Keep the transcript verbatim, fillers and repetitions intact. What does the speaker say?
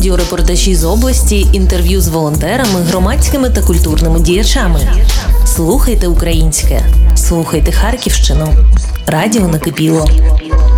аудіорепортажі з області, інтерв'ю з волонтерами, громадськими та культурними діячами. Слухайте українське. Слухайте Харківщину. Радіо накипіло.